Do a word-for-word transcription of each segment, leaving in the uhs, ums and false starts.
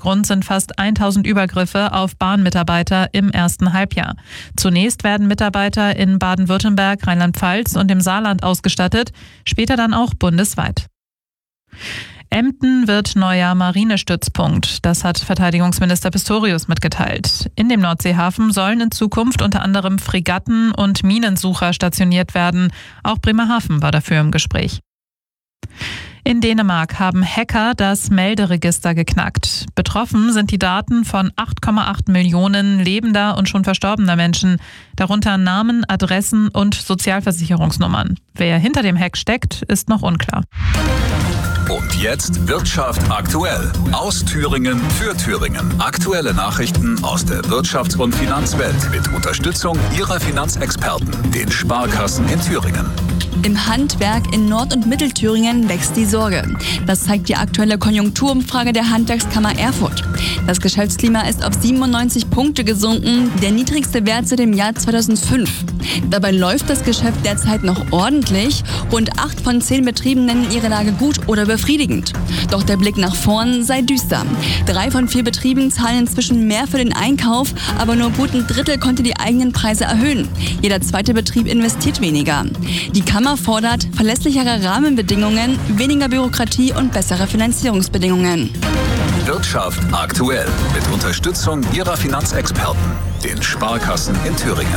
Hintergrund sind fast tausend Übergriffe auf Bahnmitarbeiter im ersten Halbjahr. Zunächst werden Mitarbeiter in Baden-Württemberg, Rheinland-Pfalz und dem Saarland ausgestattet, später dann auch bundesweit. Emden wird neuer Marinestützpunkt. Das hat Verteidigungsminister Pistorius mitgeteilt. In dem Nordseehafen sollen in Zukunft unter anderem Fregatten und Minensucher stationiert werden. Auch Bremerhaven war dafür im Gespräch. In Dänemark haben Hacker das Melderegister geknackt. Betroffen sind die Daten von acht Komma acht Millionen lebender und schon verstorbener Menschen, darunter Namen, Adressen und Sozialversicherungsnummern. Wer hinter dem Hack steckt, ist noch unklar. Und jetzt Wirtschaft aktuell. Aus Thüringen für Thüringen. Aktuelle Nachrichten aus der Wirtschafts- und Finanzwelt mit Unterstützung Ihrer Finanzexperten, den Sparkassen in Thüringen. Im Handwerk in Nord- und Mittelthüringen wächst die Sorge. Das zeigt die aktuelle Konjunkturumfrage der Handwerkskammer Erfurt. Das Geschäftsklima ist auf siebenundneunzig Punkte gesunken, der niedrigste Wert seit dem Jahr zweitausendfünf. Dabei läuft das Geschäft derzeit noch ordentlich. Rund acht von zehn Betrieben nennen ihre Lage gut oder befriedigend. Doch der Blick nach vorn sei düster. Drei von vier Betrieben zahlen inzwischen mehr für den Einkauf, aber nur gut ein Drittel konnte die eigenen Preise erhöhen. Jeder zweite Betrieb investiert weniger. Die Kammer fordert verlässlichere Rahmenbedingungen, weniger Bürokratie und bessere Finanzierungsbedingungen. Wirtschaft aktuell mit Unterstützung Ihrer Finanzexperten, den Sparkassen in Thüringen.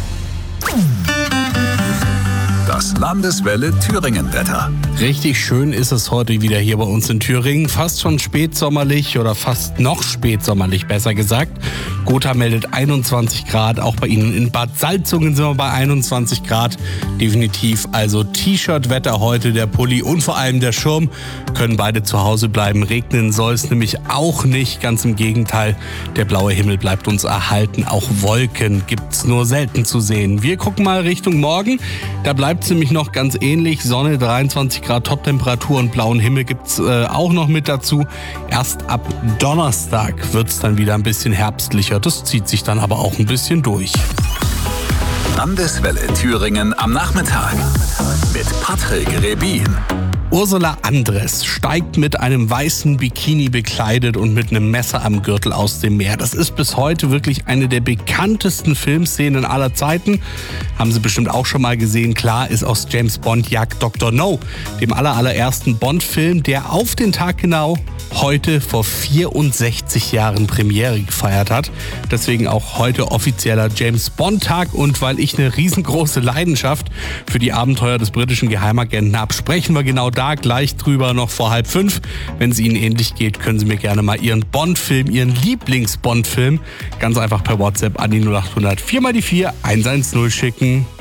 Das Landeswelle Thüringen-Wetter. Richtig schön ist es heute wieder hier bei uns in Thüringen. Fast schon spätsommerlich oder fast noch spätsommerlich, besser gesagt. Gotha meldet einundzwanzig Grad. Auch bei Ihnen in Bad Salzungen sind wir bei einundzwanzig Grad. Definitiv also T-Shirt-Wetter heute. Der Pulli und vor allem der Schirm können beide zu Hause bleiben. Regnen soll es nämlich auch nicht. Ganz im Gegenteil. Der blaue Himmel bleibt uns erhalten. Auch Wolken gibt es nur selten zu sehen. Wir gucken mal Richtung morgen. Da bleibt es nämlich noch ganz ähnlich. Sonne, dreiundzwanzig Grad Toptemperatur und blauen Himmel gibt es äh, auch noch mit dazu. Erst ab Donnerstag wird es dann wieder ein bisschen herbstlicher. Das zieht sich dann aber auch ein bisschen durch. Landeswelle Thüringen am Nachmittag mit Patrick Rebin. Ursula Andres steigt mit einem weißen Bikini bekleidet und mit einem Messer am Gürtel aus dem Meer. Das ist bis heute wirklich eine der bekanntesten Filmszenen aller Zeiten. Haben Sie bestimmt auch schon mal gesehen. Klar, ist aus James Bond Jagd Doktor No, dem aller, allerersten Bond-Film, der auf den Tag genau heute vor vierundsechzig Jahren Premiere gefeiert hat. Deswegen auch heute offizieller James-Bond-Tag. Und weil ich eine riesengroße Leidenschaft für die Abenteuer des britischen Geheimagenten habe, sprechen wir genau da gleich drüber noch vor halb fünf. Wenn es Ihnen ähnlich geht, können Sie mir gerne mal Ihren Bond-Film, Ihren Lieblings-Bond-Film ganz einfach per WhatsApp an die null acht hundert vier mal die vier eins eins null schicken.